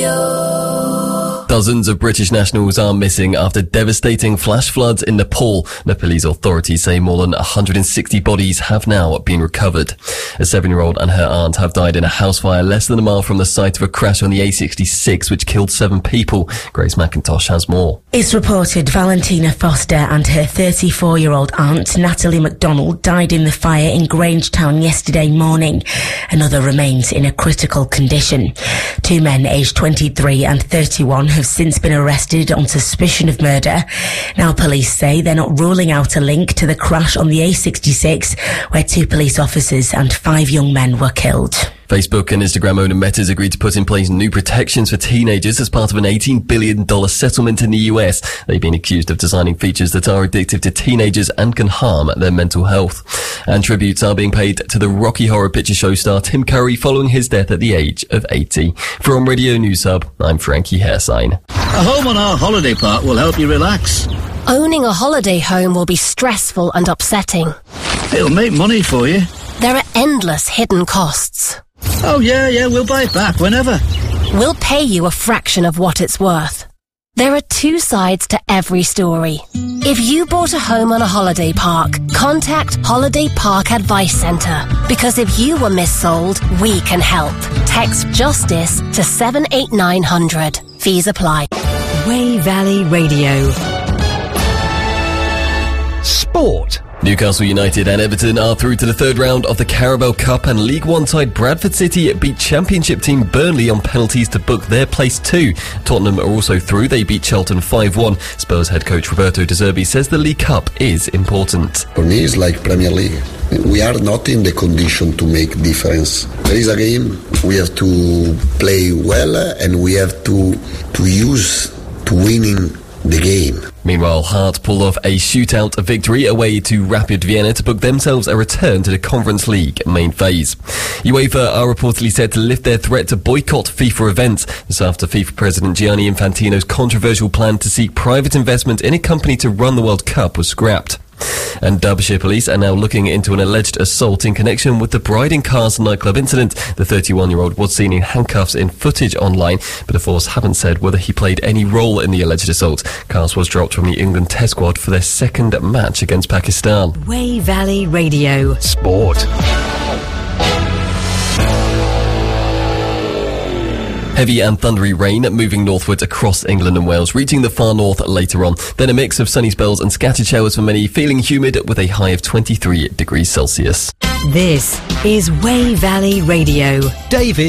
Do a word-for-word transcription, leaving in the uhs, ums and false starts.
Dozens of British nationals are missing after devastating flash floods in Nepal. Nepalese authorities say more than one hundred sixty bodies have now been recovered. A seven-year-old and her aunt have died in a house fire less than a mile from the site of a crash on the A sixty-six, which killed seven people. Grace McIntosh has more. It's reported Valentina Foster and her thirty-four-year-old aunt, Natalie MacDonald, died in the fire in Grangetown yesterday morning. Another remains in a critical condition. Two men aged twenty-three and thirty-one have since been arrested on suspicion of murder. Now police say they're not ruling out a link to the crash on the A sixty-six, where two police officers and five young men were killed. Facebook and Instagram owner Meta has agreed to put in place new protections for teenagers as part of an eighteen billion dollars settlement in the U S. They've been accused of designing features that are addictive to teenagers and can harm their mental health. And tributes are being paid to the Rocky Horror Picture Show star Tim Curry following his death at the age of eighty. From Radio News Hub, I'm Frankie Hairsign. A home on our holiday park will help you relax. Owning a holiday home will be stressful and upsetting. It'll make money for you. There are endless hidden costs. Oh, yeah, yeah, we'll buy it back whenever. We'll pay you a fraction of what it's worth. There are two sides to every story. If you bought a home on a holiday park, contact Holiday Park Advice Centre. Because if you were missold, we can help. Text JUSTICE to seven eight nine hundred. Fees apply. Wey Valley Radio. Sport. Newcastle United and Everton are through to the third round of the Carabao Cup, and League One side Bradford City beat Championship team Burnley on penalties to book their place too. Tottenham are also through. They beat Charlton five one. Spurs head coach Roberto De Zerbi says the League Cup is important. For me, it's like Premier League. We are not in the condition to make difference. There is a game, we have to play well and we have to, to use to winning the game. Meanwhile, Heart pulled off a shootout victory away to Rapid Vienna to book themselves a return to the Conference League main phase. UEFA are reportedly said to lift their threat to boycott FIFA events. This after FIFA President Gianni Infantino's controversial plan to seek private investment in a company to run the World Cup was scrapped. And Derbyshire police are now looking into an alleged assault in connection with the Bride in Cars nightclub incident. The thirty-one-year-old was seen in handcuffs in footage online, but the force haven't said whether he played any role in the alleged assault. Cars was dropped from the England Test squad for their second match against Pakistan. Wey Valley Radio. Sport. Heavy and thundery rain moving northwards across England and Wales, reaching the far north later on. Then a mix of sunny spells and scattered showers for many, feeling humid with a high of twenty-three degrees Celsius. This is Wey Valley Radio. David